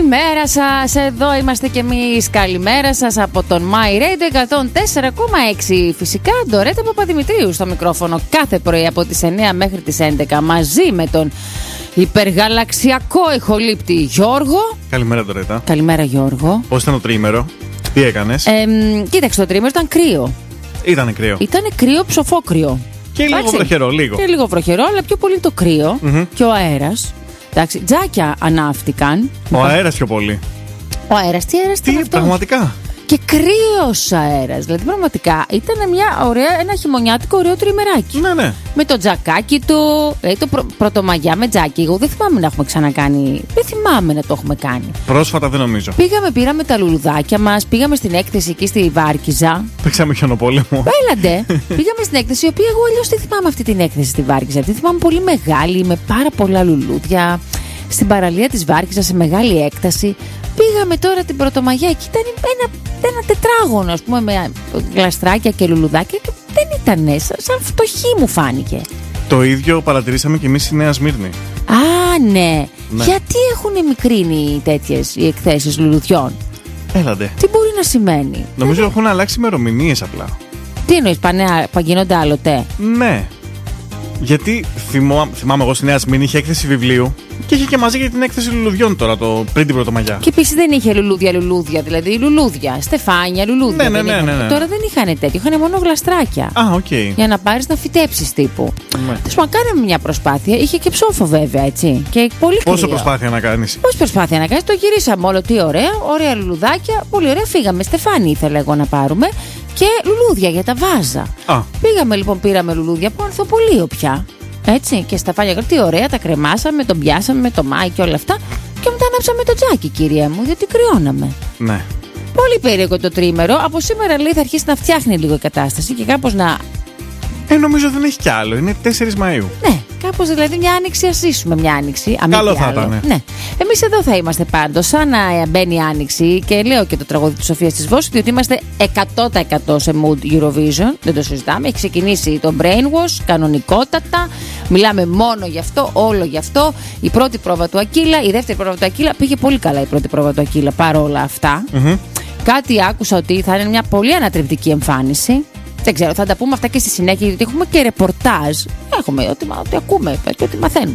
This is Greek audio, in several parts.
Καλημέρα σας, εδώ είμαστε κι εμείς. Καλημέρα σας από τον My Radio 104,6. Φυσικά Ντορέτα Παπαδημητρίου στο μικρόφωνο κάθε πρωί από τις 9 μέχρι τις 11 μαζί με τον υπεργαλαξιακό ηχολήπτη Γιώργο. Καλημέρα Ντορέτα. Καλημέρα Γιώργο. Πώς ήταν το τρίμερο, τι έκανες? Κοίταξε, το τρίμερο ήταν κρύο. Ήτανε κρύο. Ήτανε κρύο, ψοφόκρυο. Και λίγο βροχερό, λίγο. Και λίγο βροχερό, αλλά πιο πολύ το κρύο και ο αέρας. Εντάξει, τζάκια ανάφτηκαν. Ο αέρας πιο πολύ. Ο αέρας, τι αέρας ήταν αυτός? Πραγματικά. Και κρύος αέρας. Δηλαδή, πραγματικά ήταν ένα χειμωνιάτικο ωραίο τριμεράκι. Ναι, ναι. Με το τζακάκι του. Το πρωτομαγιά με τζάκι. Εγώ δεν θυμάμαι να έχουμε ξανακάνει. Δεν θυμάμαι να το έχουμε κάνει. Πρόσφατα δεν νομίζω. Πήραμε τα λουλουδάκια μας. Πήγαμε στην έκθεση εκεί στη Βάρκιζα. Παίξαμε χιονοπόλεμο. Έλαντε. Πήγαμε στην έκθεση, η οποία εγώ αλλιώς δεν θυμάμαι αυτή την έκθεση στη Βάρκιζα. Τη θυμάμαι πολύ μεγάλη, με πάρα πολλά λουλούδια. Στην παραλία της Βάρκιζα, σε μεγάλη έκταση. Πήγαμε τώρα την Πρωτομαγιά και ήταν ένα τετράγωνο, ας πούμε, με γλαστράκια και λουλουδάκια και δεν ήταν σαν φτωχή μου φάνηκε. Το ίδιο παρατηρήσαμε και εμείς στη Νέα Σμύρνη. Α, ναι. Γιατί έχουν μικρύνει τέτοιες οι εκθέσεις λουλουδιών? Έλαντε. Τι μπορεί να σημαίνει? Νομίζω έχουν αλλάξει ημερομηνίες απλά. Τι εννοείς, παγγίνονται άλλοτε? Ναι. Γιατί θυμάμαι εγώ στη Νέα Σμύρνη είχε έκθεση βιβλίου και είχε και μαζί για την έκθεση λουλουδιών τώρα, πριν την Πρωτομαγιά. Και επίσης δεν είχε λουλούδια, δηλαδή λουλούδια, στεφάνια, λουλούδια. Ναι. Τώρα δεν είχαν τέτοιο, είχαν μόνο γλαστράκια. Α, οκ. Για να πάρεις να φυτέψεις τύπου. Ναι. Μα κάναμε μια προσπάθεια, είχε και ψόφο βέβαια, έτσι. Και πολύ κρύο. Πόσο προσπάθεια να κάνεις? Πόση προσπάθεια να κάνεις, το γυρίσαμε όλο, τι ωραία λουλουδάκια, πολύ ωραία, φύγαμε. Στεφάνι ήθελα εγώ να πάρουμε. Και λουλούδια για τα βάζα. Πήγαμε λοιπόν, πήραμε λουλούδια από ανθοπολείο πια. Έτσι, και στεφάνια, τι ωραία, τα κρεμάσαμε, τον πιάσαμε με το μάι και όλα αυτά. Και μετά ανάψαμε το τζάκι, κυρία μου, γιατί κρυώναμε. Ναι. Πολύ περίεργο το τρίμερο. Από σήμερα λέει θα αρχίσει να φτιάχνει λίγο η κατάσταση και κάπως να. Νομίζω δεν έχει κι άλλο. Είναι 4 Μαΐου. Ναι, κάπως δηλαδή μια άνοιξη, ας ζήσουμε μια άνοιξη. Καλό θα ήταν. Ναι. Εμείς εδώ θα είμαστε πάντως, σαν να μπαίνει η άνοιξη, και λέω και το τραγούδι της Σοφίας της Βόσου, διότι είμαστε 100% σε mood Eurovision. Δεν το συζητάμε. Έχει ξεκινήσει το Brainwash, κανονικότατα. Μιλάμε μόνο γι' αυτό, όλο γι' αυτό. Η πρώτη πρόβα του Ακύλα, η δεύτερη πρόβα του Ακύλα. Πήγε πολύ καλά η πρώτη πρόβα του Ακύλα παρόλα αυτά. Κάτι άκουσα ότι θα είναι μια πολύ ανατρεπτική εμφάνιση. Δεν ξέρω, θα τα πούμε αυτά και στη συνέχεια, γιατί έχουμε και ρεπορτάζ. Έχουμε ό,τι ακούμε και ό,τι μαθαίνουμε.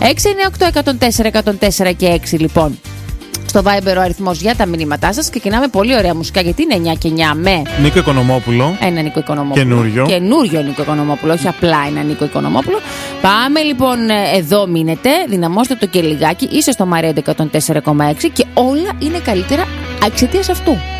698-104-104 και 6 λοιπόν. Στο Viber ο αριθμός για τα μηνύματά σας. Ξεκινάμε πολύ ωραία μουσικά, γιατί είναι 9 και 9 με Νίκο Οικονομόπουλο. Ένα Νίκο Οικονομόπουλο. Καινούριο Νίκο Οικονομόπουλο, όχι απλά ένα Νίκο Οικονομόπουλο. Πάμε λοιπόν, εδώ μείνετε. Δυναμώστε το και λιγάκι. Είστε στο My Radio 104,6 και όλα είναι καλύτερα εξαιτίας αυτού.